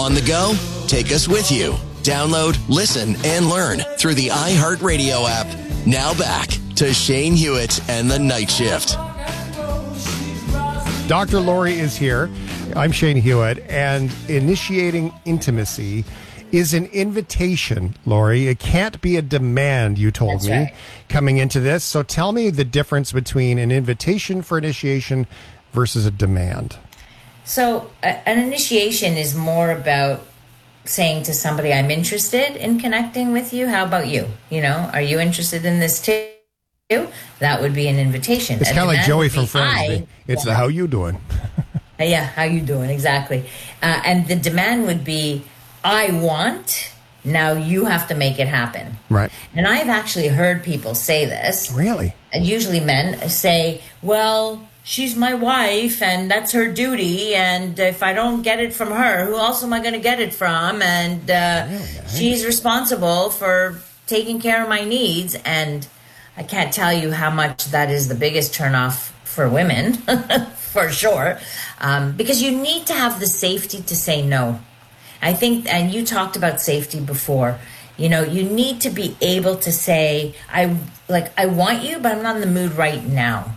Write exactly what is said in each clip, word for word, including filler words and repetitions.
On the go? Take us with you. Download, listen, and learn through the iHeartRadio app. Now back to Shane Hewitt and the Night Shift. Doctor Lori is here. I'm Shane Hewitt, and initiating intimacy is an invitation, Lori. It can't be a demand, you told That's me, right. coming into this. So tell me the difference between an invitation for initiation versus a demand. So uh, an initiation is more about saying to somebody, I'm interested in connecting with you. How about you? You know, are you interested in this too? That would be an invitation. It's A kind of like demand Joey would from be, Friends. I It's the want- how you doing. Yeah, how you doing? Exactly. Uh, and the demand would be, I want, now you have to make it happen. Right. And I've actually heard people say this. Really? And usually men say, well, she's my wife and that's her duty. And if I don't get it from her, who else am I going to get it from? And uh, Really? she's responsible for taking care of my needs. And I can't tell you how much that is the biggest turnoff for women, for sure. Um, because you need to have the safety to say no. I think, and you talked about safety before, you know, you need to be able to say, I like, I want you, but I'm not in the mood right now.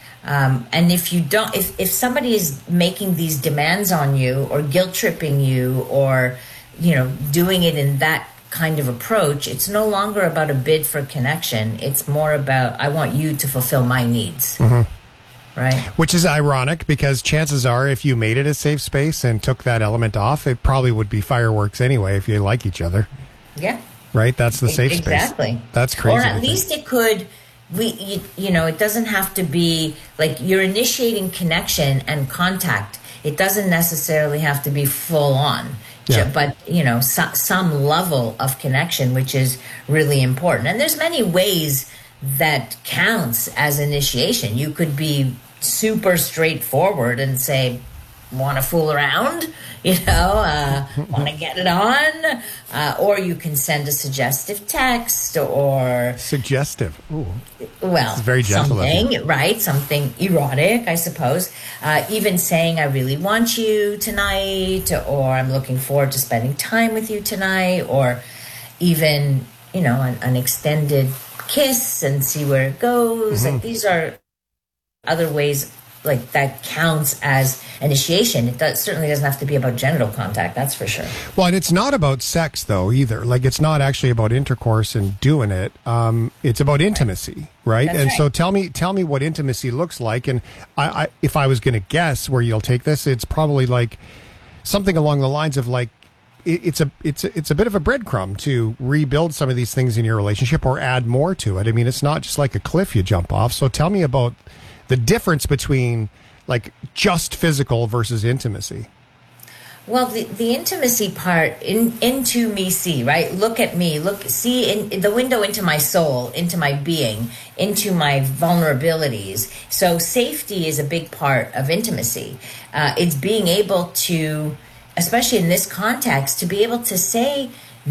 Um, and if you don't, if, if somebody is making these demands on you or guilt tripping you or, you know, doing it in that kind of approach, it's no longer about a bid for connection. It's more about, I want you to fulfill my needs. Mm-hmm. Right. Which is ironic because chances are if you made it a safe space and took that element off, it probably would be fireworks anyway if you like each other. Yeah. Right? That's the safe exactly. space. Exactly. That's crazy. Or at least it could, we, you, you know, it doesn't have to be like you're initiating connection and contact. It doesn't necessarily have to be full on. Yeah. But, you know, so, some level of connection, which is really important. And there's many ways that counts as initiation. You could be super straightforward and say, want to fool around, you know, uh, want to get it on, uh, or you can send a suggestive text or Suggestive. Ooh. well, It's very gentle of you. something, right? Something erotic, I suppose. Uh, even saying, I really want you tonight, or I'm looking forward to spending time with you tonight, or even, you know, an, an extended kiss and see where it goes. Mm-hmm. Like these are other ways like that counts as initiation. It does, certainly doesn't have to be about genital contact, that's for sure. Well, and it's not about sex, though, either. Like, it's not actually about intercourse and doing it. Um, it's about intimacy, right? That's and right. so tell me tell me what intimacy looks like. And I, I if I was going to guess where you'll take this, it's probably like something along the lines of like, it, it's a it's a, it's a bit of a breadcrumb to rebuild some of these things in your relationship or add more to it. I mean, it's not just like a cliff you jump off. So tell me about the difference between like just physical versus intimacy. Well, the, the intimacy part, in, into me see, right? Look at me, look, see in, in the window into my soul, into my being, into my vulnerabilities. So safety is a big part of intimacy. Uh, it's being able to, especially in this context, to be able to say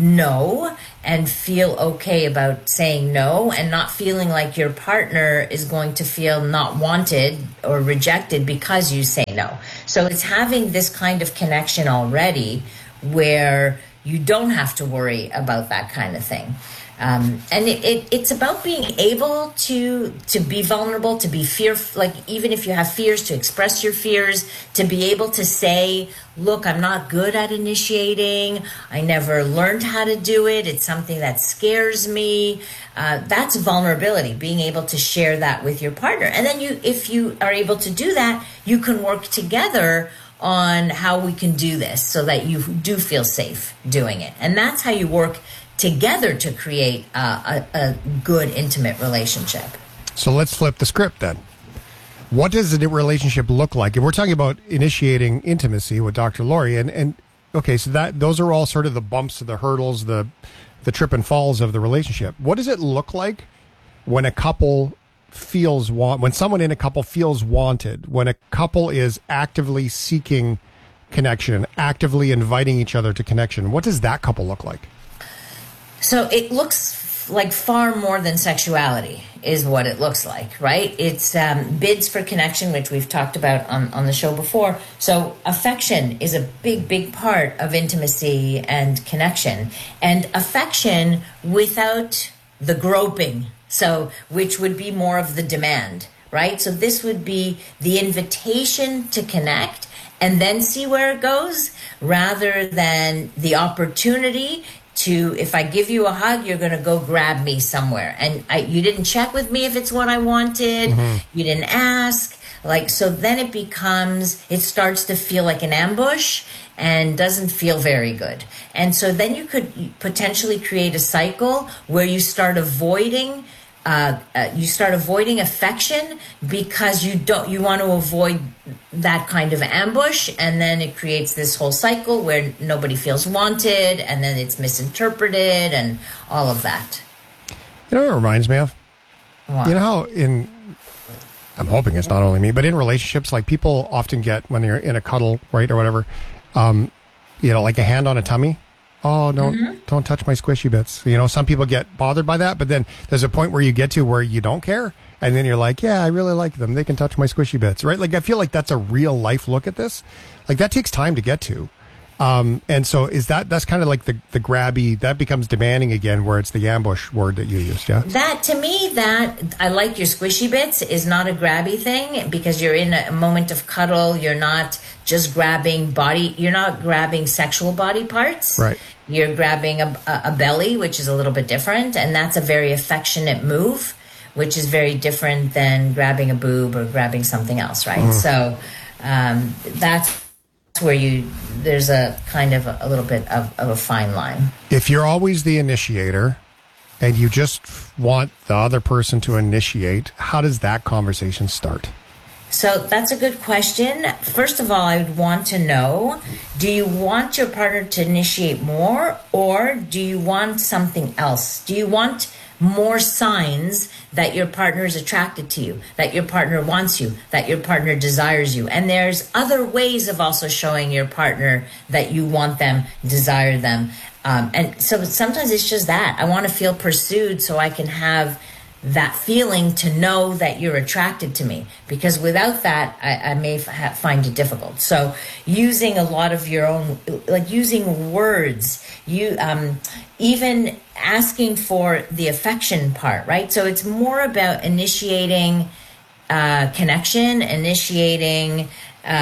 no and feel okay about saying no and not feeling like your partner is going to feel not wanted or rejected because you say no. So it's having this kind of connection already where you don't have to worry about that kind of thing. Um, and it, it, it's about being able to to be vulnerable, to be fearful, like even if you have fears, to express your fears, to be able to say, look, I'm not good at initiating. I never learned how to do it. It's something that scares me. Uh, that's vulnerability, being able to share that with your partner. And then you, if you are able to do that, you can work together on how we can do this so that you do feel safe doing it. And that's how you work together to create uh, a, a good, intimate relationship. So let's flip the script then. What does a relationship look like? And we're talking about initiating intimacy with Doctor Lori. And, and okay, so that those are all sort of the bumps, the hurdles, the the trip and falls of the relationship. What does it look like when a couple feels want, when someone in a couple feels wanted, when a couple is actively seeking connection, actively inviting each other to connection? What does that couple look like? So it looks like far more than sexuality is what it looks like, right? It's um, bids for connection, which we've talked about on, on the show before. So affection is a big, big part of intimacy and connection. And affection without the groping, so which would be more of the demand, right? So this would be the invitation to connect and then see where it goes, rather than the opportunity to, if I give you a hug, you're going to go grab me somewhere. And I, you didn't check with me if it's what I wanted. Mm-hmm. You didn't ask. Like, so then it becomes, it starts to feel like an ambush and doesn't feel very good. And so then you could potentially create a cycle where you start avoiding Uh, uh, you start avoiding affection because you don't you want to avoid that kind of ambush, and then it creates this whole cycle where nobody feels wanted, and then it's misinterpreted and all of that. You know what it reminds me of? What? You know how in I'm hoping it's not only me, but in relationships, like people often get when they're in a cuddle, right, or whatever, um, you know, like a hand on a tummy. Oh, don't mm-hmm. don't touch my squishy bits. You know, some people get bothered by that, but then there's a point where you get to where you don't care, and then you're like, yeah, I really like them. They can touch my squishy bits, right? Like, I feel like that's a real life look at this. Like, that takes time to get to. Um, and so is that, that's kind of like the, the grabby, that becomes demanding again, where it's the ambush word that you used, yeah? That, to me, that, I like your squishy bits, is not a grabby thing, because you're in a moment of cuddle, you're not just grabbing body, you're not grabbing sexual body parts. Right. You're grabbing a, a belly, which is a little bit different, and that's a very affectionate move, which is very different than grabbing a boob or grabbing something else, right? Mm. So um, that's where you there's a kind of a, a little bit of, of a fine line. If you're always the initiator and you just want the other person to initiate, how does that conversation start? So that's a good question. First of all, I would want to know, do you want your partner to initiate more, or do you want something else? Do you want more signs that your partner is attracted to you, that your partner wants you, that your partner desires you? And there's other ways of also showing your partner that you want them, desire them. Um, and so sometimes it's just that. I want to feel pursued so I can have that feeling to know that you're attracted to me, because without that, I, I may f- find it difficult. So using a lot of your own, like using words, you um, even asking for the affection part, right? So it's more about initiating uh, connection, initiating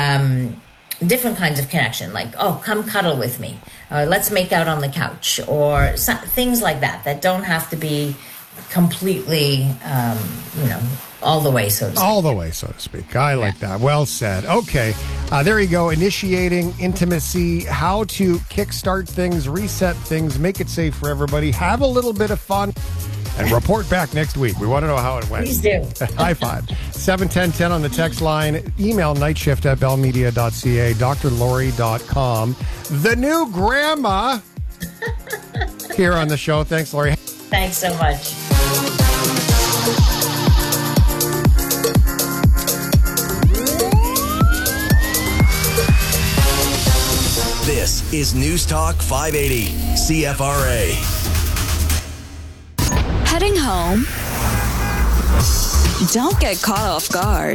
um, different kinds of connection, like, oh, come cuddle with me, or let's make out on the couch, or so, things like that, that don't have to be completely, um, you know, all the way, so to speak. All the way, so to speak. I like yeah. that. Well said. Okay. Uh, there you go. Initiating intimacy, how to kickstart things, reset things, make it safe for everybody. Have a little bit of fun and report back next week. We want to know how it went. Please do. High five. seven ten ten on the text line. Email nightshift at bellmedia dot c a, d r laurie dot com. The new grandma here on the show. Thanks, Laurie. Thanks so much. This is News Talk five eighty, C F R A. Heading home? Don't get caught off guard.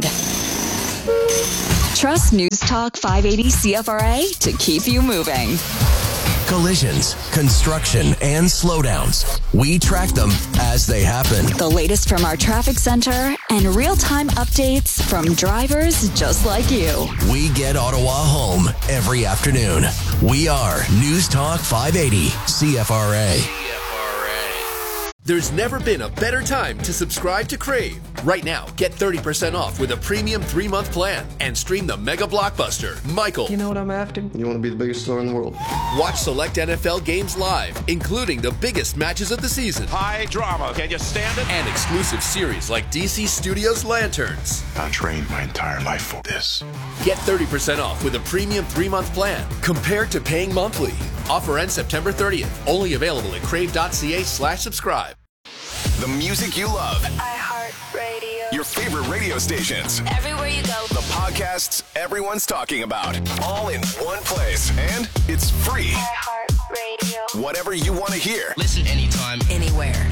Trust News Talk five eighty C F R A to keep you moving. Collisions, construction, and slowdowns. We track them as they happen. The latest from our traffic center and real-time updates from drivers just like you. We get Ottawa home every afternoon. We are News Talk five eighty C F R A. There's never been a better time to subscribe to Crave. Right now, get thirty percent off with a premium three-month plan and stream the mega blockbuster, Michael. You know what I'm after? You want to be the biggest star in the world. Watch select N F L games live, including the biggest matches of the season. High drama. Can you stand it? And exclusive series like D C Studios' Lanterns. I trained my entire life for this. Get thirty percent off with a premium three-month plan compared to paying monthly. Offer ends September thirtieth. Only available at crave.ca slash subscribe. The music you love. iHeartRadio. Your favorite radio stations. Everywhere you go. The podcasts everyone's talking about. All in one place. And it's free. iHeartRadio. Whatever you want to hear. Listen anytime, anywhere. Music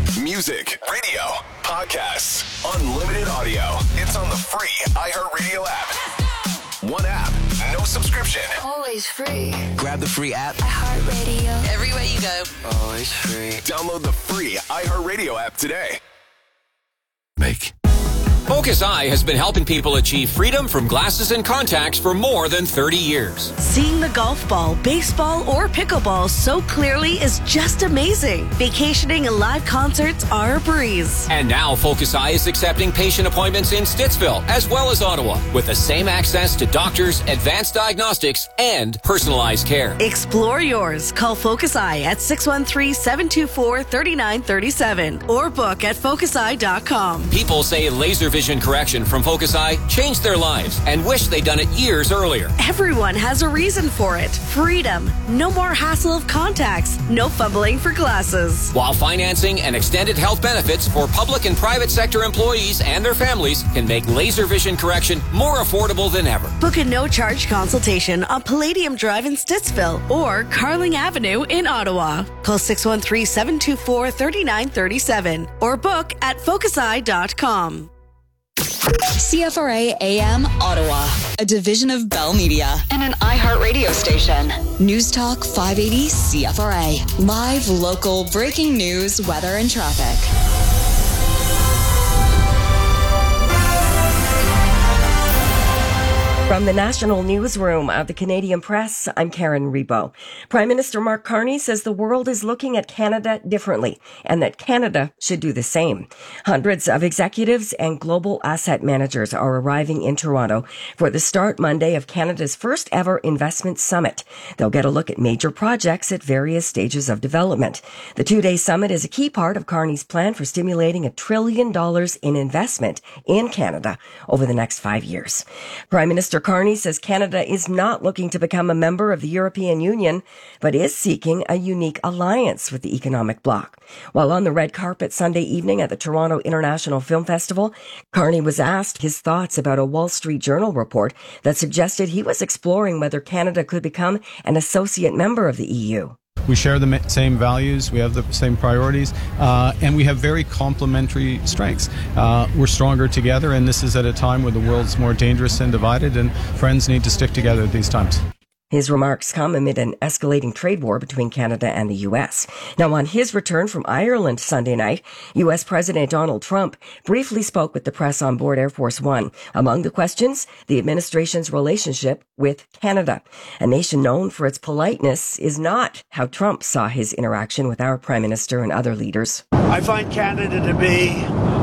Music, radio, podcasts, unlimited audio. It's on the free iHeartRadio app. One app, no subscription. Always free. Grab the free app. iHeartRadio. Everywhere you go. Always free. Download the free iHeartRadio app today. Make. Focus Eye has been helping people achieve freedom from glasses and contacts for more than thirty years. Seeing the golf ball, baseball, or pickleball so clearly is just amazing. Vacationing and live concerts are a breeze. And now Focus Eye is accepting patient appointments in Stittsville as well as Ottawa with the same access to doctors, advanced diagnostics, and personalized care. Explore yours. Call Focus Eye at six one three, seven two four, three nine three seven or book at focus eye dot com. People say laser vision correction from Focus Eye changed their lives and wish they'd done it years earlier. Everyone has a reason for it. Freedom. No more hassle of contacts. No fumbling for glasses. While financing and extended health benefits for public and private sector employees and their families can make laser vision correction more affordable than ever. Book a no-charge consultation on Palladium Drive in Stittsville or Carling Avenue in Ottawa. Call six one three, seven two four, three nine three seven or book at focus eye dot com. C F R A A M Ottawa, a division of Bell Media and an iHeartRadio station. News Talk five eighty C F R A. Live, local, breaking news, weather, and traffic. From the National Newsroom of the Canadian Press, I'm Karen Rebo. Prime Minister Mark Carney says the world is looking at Canada differently and that Canada should do the same. Hundreds of executives and global asset managers are arriving in Toronto for the start Monday of Canada's first ever investment summit. They'll get a look at major projects at various stages of development. The two-day summit is a key part of Carney's plan for stimulating a trillion dollars in investment in Canada over the next five years. Prime Minister Carney says Canada is not looking to become a member of the European Union, but is seeking a unique alliance with the economic bloc. While on the red carpet Sunday evening at the Toronto International Film Festival, Carney was asked his thoughts about a Wall Street Journal report that suggested he was exploring whether Canada could become an associate member of the E U. We share the same values, we have the same priorities, uh, and we have very complementary strengths. Uh, we're stronger together, and this is at a time where the world's more dangerous and divided, and friends need to stick together at these times. His remarks come amid an escalating trade war between Canada and the U S. Now, on his return from Ireland Sunday night, U S President Donald Trump briefly spoke with the press on board Air Force One. Among the questions, the administration's relationship with Canada. A nation known for its politeness is not how Trump saw his interaction with our Prime Minister and other leaders. I find Canada to be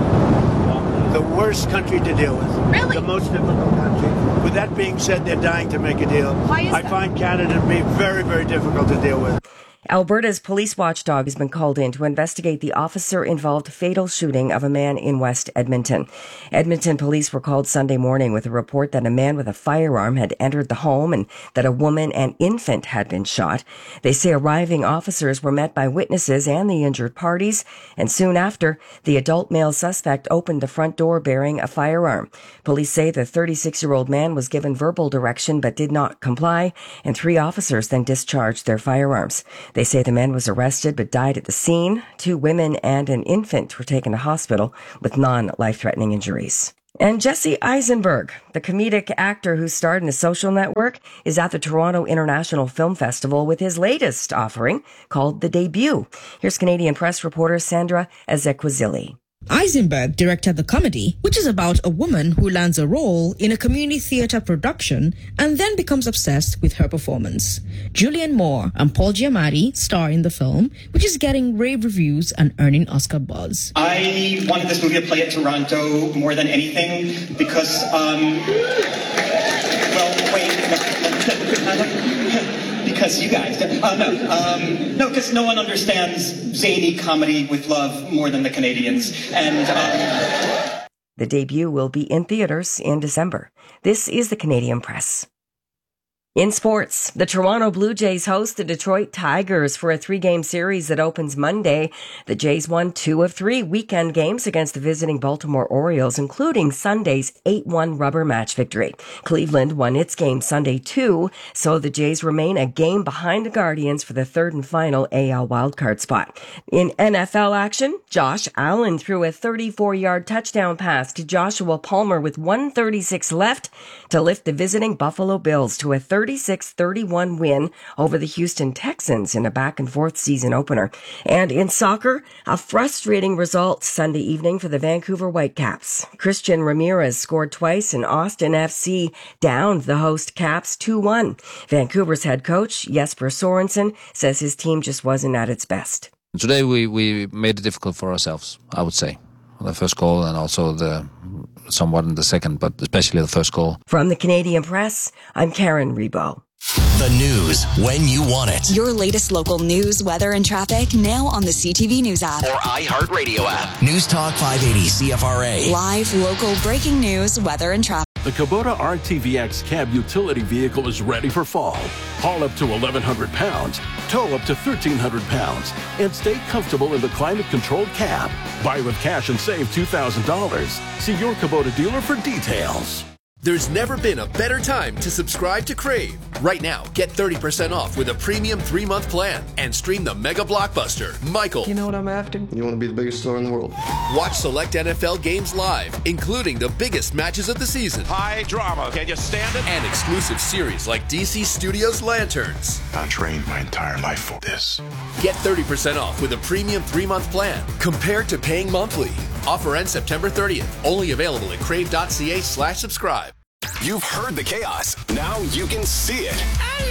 the worst country to deal with. Really? The most difficult country. With that being said, they're dying to make a deal. Why is I that? find Canada to be very, very difficult to deal with. Alberta's police watchdog has been called in to investigate the officer-involved fatal shooting of a man in West Edmonton. Edmonton police were called Sunday morning with a report that a man with a firearm had entered the home and that a woman and infant had been shot. They say arriving officers were met by witnesses and the injured parties, and soon after, the adult male suspect opened the front door bearing a firearm. Police say the thirty-six-year-old man was given verbal direction but did not comply, and three officers then discharged their firearms. They say the man was arrested but died at the scene. Two women and an infant were taken to hospital with non-life-threatening injuries. And Jesse Eisenberg, the comedic actor who starred in The Social Network, is at the Toronto International Film Festival with his latest offering called The Debut. Here's Canadian Press reporter Sandra Ezekwesili. Eisenberg directed the comedy, which is about a woman who lands a role in a community theatre production and then becomes obsessed with her performance. Julianne Moore and Paul Giamatti star in the film, which is getting rave reviews and earning Oscar buzz. I wanted this movie to play at Toronto more than anything because, um, well, wait, because you guys, uh, no, um, no, because no one understands zany comedy with love more than the Canadians. And um... The Debut will be in theaters in December. This is the Canadian Press. In sports, the Toronto Blue Jays host the Detroit Tigers for a three-game series that opens Monday. The Jays won two of three weekend games against the visiting Baltimore Orioles, including Sunday's eight one rubber match victory. Cleveland won its game Sunday too, so the Jays remain a game behind the Guardians for the third and final A L wildcard spot. In N F L action, Josh Allen threw a thirty-four-yard touchdown pass to Joshua Palmer with one thirty-six left to lift the visiting Buffalo Bills to a thirty-six thirty-one win over the Houston Texans in a back-and-forth season opener. And in soccer, a frustrating result Sunday evening for the Vancouver Whitecaps. Christian Ramirez scored twice and Austin F C downed the host Caps two one. Vancouver's head coach, Jesper Sorensen, says his team just wasn't at its best. Today we, we made it difficult for ourselves, I would say. The first goal and also the somewhat in the second, but especially the first goal. From the Canadian Press, I'm Karen Rebo. The news when you want it. Your latest local news, weather, and traffic now on the C T V News app. Or iHeartRadio app. News Talk five eighty C F R A. Live, local, breaking news, weather, and traffic. The Kubota R T V X cab utility vehicle is ready for fall. Haul up to eleven hundred pounds, tow up to thirteen hundred pounds, and stay comfortable in the climate-controlled cab. Buy with cash and save two thousand dollars. See your Kubota dealer for details. There's never been a better time to subscribe to Crave. Right now, get thirty percent off with a premium three-month plan and stream the mega blockbuster, Michael. You know what I'm after? You want to be the biggest star in the world. Watch select N F L games live, including the biggest matches of the season. High drama. Can you stand it? And exclusive series like D C Studios Lanterns. I trained my entire life for this. Get thirty percent off with a premium three-month plan compared to paying monthly. Offer ends September thirtieth. Only available at crave.ca slash subscribe. You've heard the chaos. Now you can see it.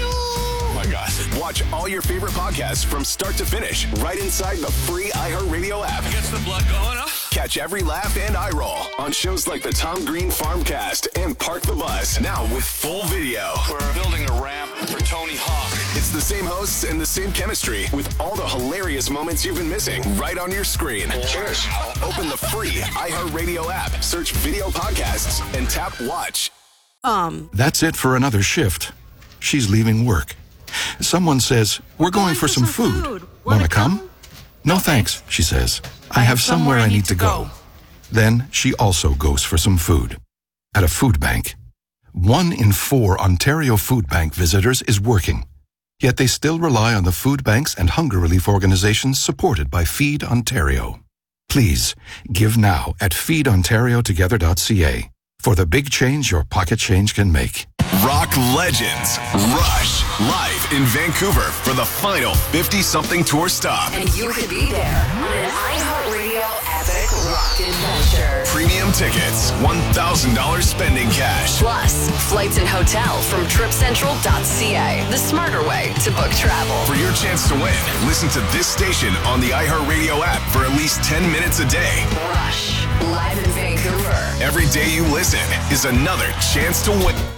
Oh my gosh. Watch all your favorite podcasts from start to finish right inside the free iHeartRadio app. Gets the blood going, huh? Catch every laugh and eye roll on shows like the Tom Green Farmcast and Park the Bus. Now with full video. We're building a ramp for Tony Hawk. It's the same hosts and the same chemistry with all the hilarious moments you've been missing right on your screen. Cheers. Open the free iHeartRadio app, search video podcasts, and tap watch. Um. That's it for another shift. She's leaving work. Someone says, we're going, going for, for some, some food. food. Want to come? come? No thanks, she says. I have somewhere I need to go. go. Then she also goes for some food. At a food bank. One in four Ontario Food Bank visitors is working. Yet they still rely on the food banks and hunger relief organizations supported by Feed Ontario. Please, give now at feed ontario together dot c a for the big change your pocket change can make. Rock legends, Rush, live in Vancouver for the final fifty-something tour stop. And you could be there on an iHeartRadio epic rock adventure. Premium tickets, one thousand dollars spending cash. Plus, flights and hotel from trip central dot c a, the smarter way to book travel. For your chance to win, listen to this station on the iHeartRadio app for at least ten minutes a day. Rush, live in Vancouver. Every day you listen is another chance to win.